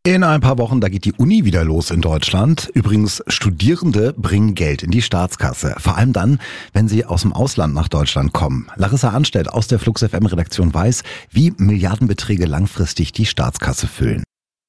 In ein paar Wochen, da geht die Uni wieder los in Deutschland. Übrigens, Studierende bringen Geld in die Staatskasse. Vor allem dann, wenn sie aus dem Ausland nach Deutschland kommen. Larissa Anstelt aus der Flux FM Redaktion weiß, wie Milliardenbeträge langfristig die Staatskasse füllen.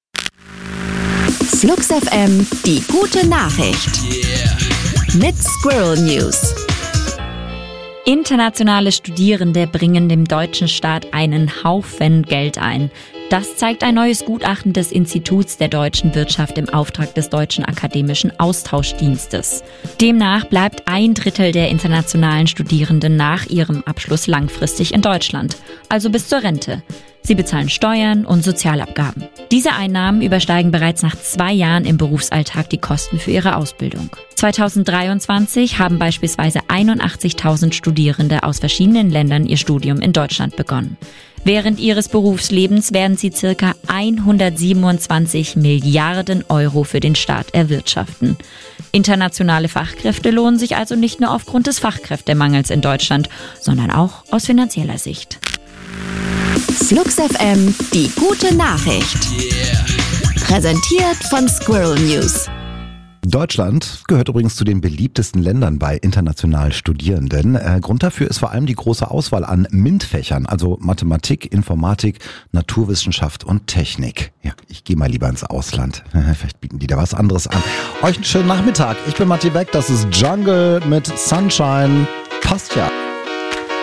Flux FM, die gute Nachricht. Mit Squirrel News. Internationale Studierende bringen dem deutschen Staat einen Haufen Geld ein. Das zeigt ein neues Gutachten des Instituts der deutschen Wirtschaft im Auftrag des Deutschen Akademischen Austauschdienstes. Demnach bleibt 1/3 der internationalen Studierenden nach ihrem Abschluss langfristig in Deutschland, also bis zur Rente. Sie bezahlen Steuern und Sozialabgaben. Diese Einnahmen übersteigen bereits nach 2 Jahren im Berufsalltag die Kosten für ihre Ausbildung. 2023 haben beispielsweise 81.000 Studierende aus verschiedenen Ländern ihr Studium in Deutschland begonnen. Während ihres Berufslebens werden sie ca. 127 Milliarden Euro für den Staat erwirtschaften. Internationale Fachkräfte lohnen sich also nicht nur aufgrund des Fachkräftemangels in Deutschland, sondern auch aus finanzieller Sicht. Flux FM, die gute Nachricht. Präsentiert von Squirrel News. Deutschland gehört übrigens zu den beliebtesten Ländern bei internationalen Studierenden. Grund dafür ist vor allem die große Auswahl an MINT-Fächern, also Mathematik, Informatik, Naturwissenschaft und Technik. Ja, ich gehe mal lieber ins Ausland. Vielleicht bieten die da was anderes an. Euch einen schönen Nachmittag. Ich bin Matti Weck, das ist Jungle mit Sunshine. Passt ja.